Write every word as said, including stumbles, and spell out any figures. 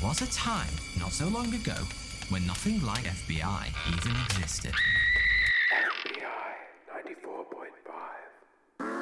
was a time, not so long ago, when nothing like F B I even existed.